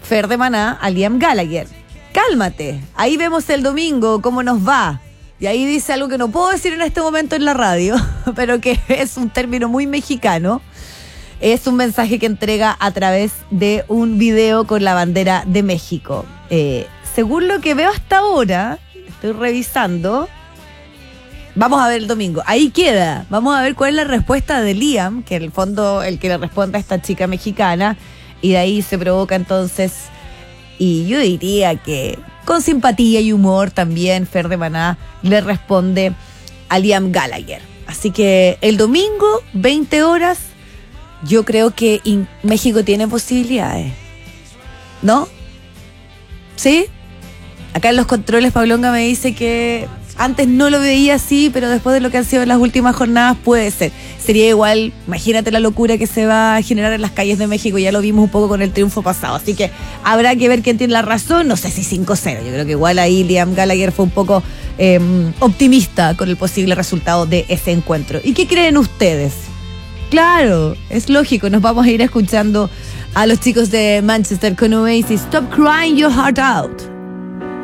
Fer de Maná a Liam Gallagher. Cálmate, ahí vemos el domingo cómo nos va. Y ahí dice algo que no puedo decir en este momento en la radio, pero que es un término muy mexicano. Es un mensaje que entrega a través de un video con la bandera de México. Según lo que veo hasta ahora, estoy revisando, vamos a ver el domingo. Ahí queda. Vamos a ver cuál es la respuesta de Liam, que en el fondo el que le responde a esta chica mexicana. Y de ahí se provoca entonces, y yo diría que con simpatía y humor también, Fer de Maná le responde a Liam Gallagher. Así que el domingo, 20 horas, yo creo que México tiene posibilidades. ¿No? ¿Sí? Acá en los controles Pablonga me dice que antes no lo veía así, pero después de lo que han sido las últimas jornadas puede ser. Sería igual, imagínate la locura que se va a generar en las calles de México, ya lo vimos un poco con el triunfo pasado, así que habrá que ver quién tiene la razón, no sé si 5-0, yo creo que igual ahí Liam Gallagher fue un poco optimista con el posible resultado de ese encuentro. ¿Y qué creen ustedes? Claro, es lógico, nos vamos a ir escuchando a los chicos de Manchester con Oasis, Stop Crying Your Heart Out.